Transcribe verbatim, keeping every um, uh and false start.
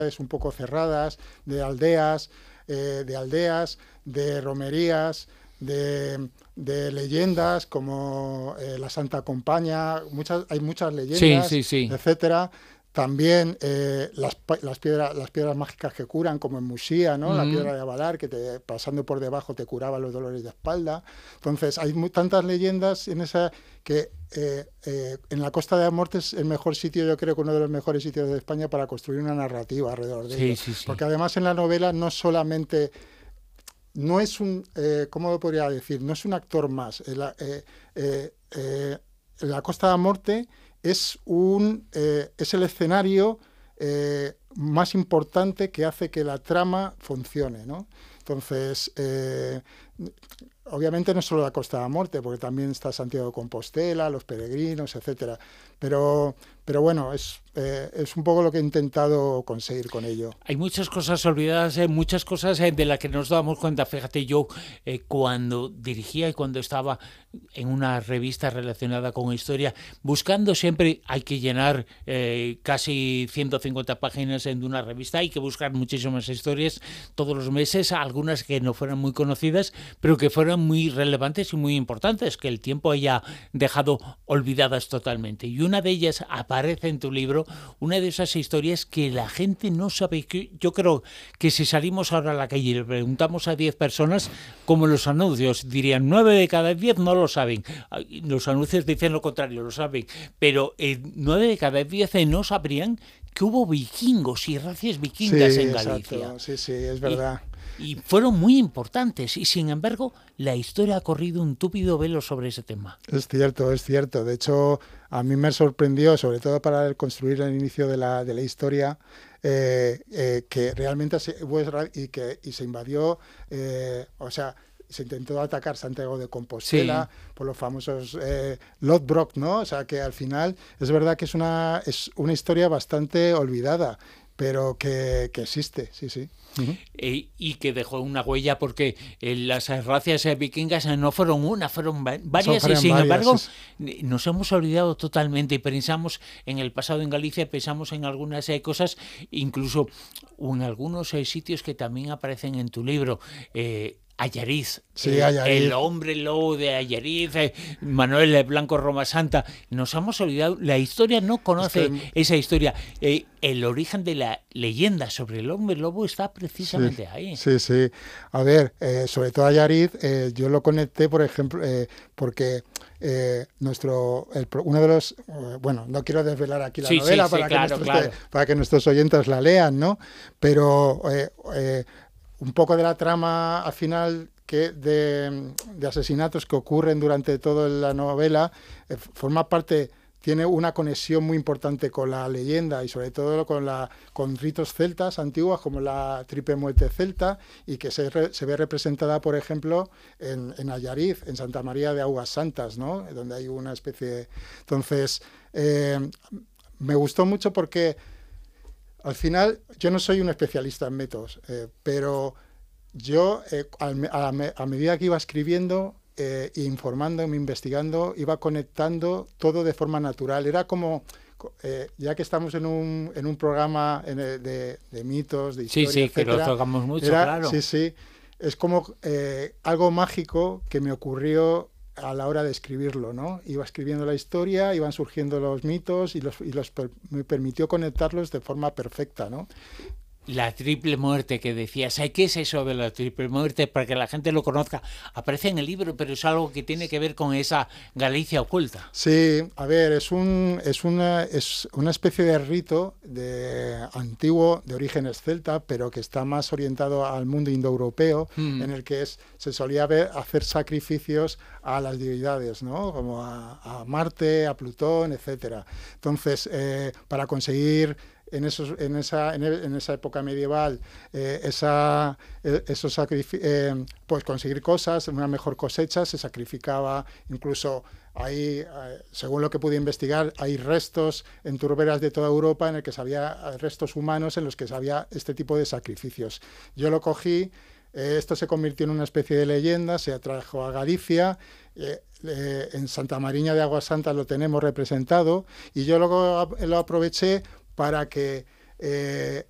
un poco cerradas, de aldeas, eh, de aldeas, de romerías, de, de leyendas como eh, la Santa Compaña, muchas, hay muchas Sí, leyendas, sí, sí. etcétera. También eh, las, las, piedras, las piedras mágicas que curan, como en Muxía, ¿no? La Mm. piedra de Avalar, que te, pasando por debajo te curaba los dolores de espalda. Entonces, hay muy, tantas leyendas en esa que eh, eh, en la Costa de la Muerte es el mejor sitio, yo creo que uno de los mejores sitios de España para construir una narrativa alrededor de Sí, ello. sí, sí. Porque además en la novela no solamente no es un, eh, ¿cómo lo podría decir? No es un actor más. Eh, eh, eh, eh, la Costa de la Morte es, un, eh, es el escenario eh, más importante que hace que la trama funcione, ¿no? Entonces, eh, obviamente no es solo la Costa de la Morte, porque también está Santiago de Compostela, los peregrinos, etcétera. Pero, pero bueno, es, eh, es un poco lo que he intentado conseguir con ello. Hay muchas cosas olvidadas, eh, muchas cosas eh, de las que nos damos cuenta. Fíjate, yo eh, cuando dirigía y cuando estaba en una revista relacionada con historia, buscando siempre, hay que llenar eh, casi ciento cincuenta páginas en una revista, hay que buscar muchísimas historias todos los meses, algunas que no fueran muy conocidas, pero que fueran muy relevantes y muy importantes, que el tiempo haya dejado olvidadas totalmente. Y una de ellas aparece en tu libro, una de esas historias que la gente no sabe. Que yo creo que si salimos ahora a la calle y le preguntamos a diez personas, como los anuncios, dirían nueve de cada diez no lo saben. Los anuncios dicen lo contrario, lo saben. Pero eh, nueve de cada diez no sabrían que hubo vikingos y razas vikingas Sí, en Galicia. exacto, sí, sí, es verdad. Y, y fueron muy importantes. Y sin embargo, la historia ha corrido un túpido velo sobre ese tema. Es cierto, es cierto. De hecho, a mí me sorprendió, sobre todo para construir el inicio de la, de la historia, eh, eh, que realmente se, y que y se invadió, eh, o sea, se intentó atacar Santiago de Compostela Sí. por los famosos eh, Lodbrok, ¿no? O sea, que al final es verdad que es una, es una historia bastante olvidada, pero que, que existe, sí, sí. Uh-huh. Eh, y que dejó una huella porque eh, las razas eh, vikingas eh, no fueron una, fueron va varias y sin varias, embargo es... nos hemos olvidado totalmente y pensamos en el pasado en Galicia, pensamos en algunas eh, cosas, incluso en algunos eh, sitios que también aparecen en tu libro. Eh, Allariz, sí, eh, Allariz, el hombre lobo de Allariz, eh, Manuel Blanco Roma Santa, nos hemos olvidado, la historia no conoce es que... esa historia, eh, el origen de la leyenda sobre el hombre lobo está precisamente sí, ahí. Sí, sí, a ver, eh, sobre todo Allariz, eh, yo lo conecté, por ejemplo, eh, porque eh, nuestro, el, uno de los, eh, bueno, no quiero desvelar aquí la sí, novela sí, para, sí, que claro, nuestros, claro. para que nuestros oyentes la lean, ¿no? Pero... Eh, eh, un poco de la trama al final que de, de asesinatos que ocurren durante toda la novela eh, forma parte, tiene una conexión muy importante con la leyenda y sobre todo con, la, con ritos celtas antiguos como la triple muerte celta y que se, re, se ve representada, por ejemplo, en, en Allariz, en Santa María de Aguas Santas, ¿no? Donde hay una especie de... Entonces, eh, me gustó mucho porque... Al final, yo no soy un especialista en métodos, eh, pero yo, eh, a, a, a, medida que iba escribiendo, eh, informándome, investigando, iba conectando todo de forma natural. Era como, eh, ya que estamos en un, en un programa en el, de, de mitos, de historia, sí, sí, etcétera, que lo tocamos mucho, era, claro. Sí, sí, es como eh, algo mágico que me ocurrió a la hora de escribirlo, ¿no? Iba escribiendo la historia, iban surgiendo los mitos y, los, y los per, me permitió conectarlos de forma perfecta, ¿no? La triple muerte que decías, ¿qué es eso de la triple muerte? Para que la gente lo conozca. Aparece en el libro, pero es algo que tiene que ver con esa Galicia oculta. Sí, a ver, es, un, es, una, es una especie de rito de, antiguo de orígenes celta, pero que está más orientado al mundo indoeuropeo, mm. en el que es, se solía ver, hacer sacrificios a las divinidades, ¿no? Como a, a Marte, a Plutón, etcétera. Entonces, eh, para conseguir... En, esos, en, esa, en esa época medieval, eh, esa, eh, esos eh, pues conseguir cosas, una mejor cosecha, se sacrificaba, incluso hay, eh, según lo que pude investigar, hay restos en turberas de toda Europa en el que se había restos humanos en los que se había este tipo de sacrificios. Yo lo cogí, eh, esto se convirtió en una especie de leyenda, se atrajo a Galicia, eh, eh, en Santa Mariña de Aguas Santas lo tenemos representado y yo luego lo aproveché para que eh,